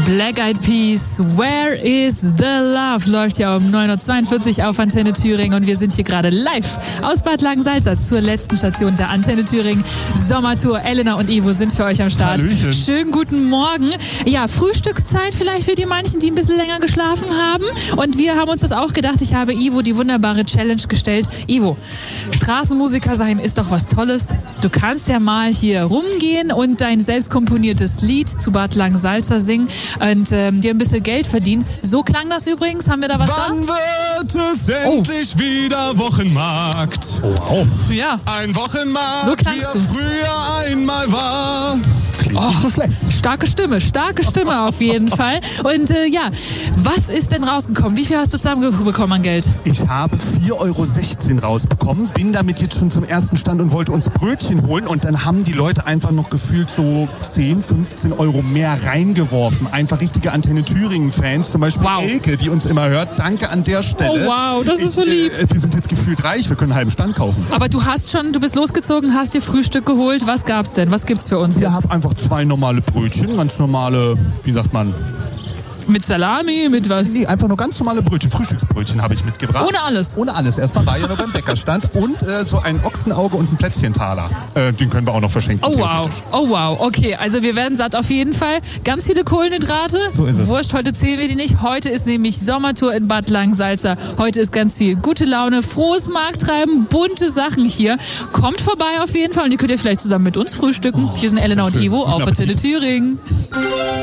Black Eyed Peas, Where is the Love? Läuft ja um 9.42 Uhr auf Antenne Thüringen und wir sind hier gerade live aus Bad Langensalza zur letzten Station der Antenne Thüringen Sommertour. Elena und Ivo sind für euch am Start. Hallöchen. Schönen guten Morgen. Ja, Frühstückszeit vielleicht für die manchen, die ein bisschen länger geschlafen haben. Und wir haben uns das auch gedacht. Ich habe Ivo die wunderbare Challenge gestellt. Ivo, Straßenmusiker sein ist doch was Tolles. Du kannst ja mal hier rumgehen und dein selbst komponiertes Lied zu Bad Langensalza singen und dir ein bisschen Geld verdienen. So klang das übrigens. Haben wir da was Wann wird es endlich wieder Wochenmarkt? Oh. Ja. Ein Wochenmarkt, So wie klangst er du. früher einmal war. Klingt nicht so schlecht. Starke Stimme auf jeden Fall. Und ja, was ist denn rausgekommen? Wie viel hast du zusammenbekommen an Geld? Ich habe 4,16 € rausbekommen, bin damit jetzt schon zum ersten Stand und wollte uns Brötchen holen und dann haben die Leute einfach noch gefühlt so 10, 15 € mehr reingeworfen. Einfach richtige Antenne Thüringen-Fans, zum Beispiel Wow. Elke, die uns immer hört. Danke an der Stelle. Oh wow, das ist so lieb. Wir sind jetzt gefühlt reich, wir können einen halben Stand kaufen. Aber du bist losgezogen, hast dir Frühstück geholt. Was gab's denn? Was gibt's für uns Ich jetzt? habe einfach 2 normale Brötchen, ganz normale, wie sagt man? Mit Salami, mit was? Nee, einfach nur ganz normale Brötchen, Frühstücksbrötchen habe ich mitgebracht. Ohne alles? Ohne alles. Erstmal war ja nur beim Bäckerstand und so ein Ochsenauge und ein Plätzchentaler. Den können wir auch noch verschenken. Oh wow, theoretisch. oh wow, okay, also wir werden satt auf jeden Fall. Ganz viele Kohlenhydrate. So ist es. Wurscht, heute zählen wir die nicht. Heute ist nämlich Sommertour in Bad Langensalza. Heute ist ganz viel gute Laune, frohes Markttreiben, bunte Sachen hier. Kommt vorbei auf jeden Fall und ihr könnt ja vielleicht zusammen mit uns frühstücken. Hier sind Elena und schön. Ivo auf Guten Antenne Appetit. Thüringen.